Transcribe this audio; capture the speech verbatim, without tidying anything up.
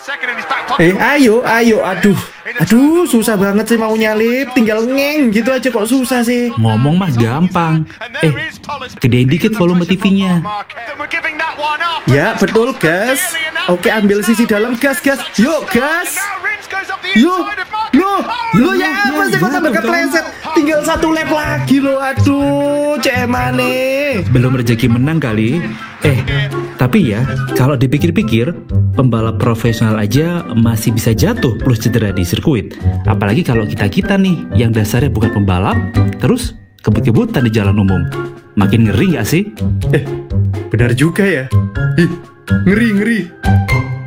Eh, ayo, ayo, aduh. Aduh, susah banget sih mau nyalip. Tinggal ngeng gitu aja kok susah sih. Ngomong mah gampang. Eh, gedein dikit volume T V-nya. Ya, betul, gas. Oke, ambil sisi dalam, gas, gas. Yuk, gas. Yuk, loh, lo ya apa sih kok tambah kepleset? Tinggal satu lap lagi lo, aduh, cemane. Belum rezeki menang kali. Eh, tapi ya, kalau dipikir-pikir, pembalap profesional aja masih bisa jatuh plus cedera di sirkuit. Apalagi kalau kita-kita nih, yang dasarnya bukan pembalap, terus kebut-kebutan di jalan umum. Makin ngeri gak sih? Eh, benar juga ya. Ih, ngeri, ngeri.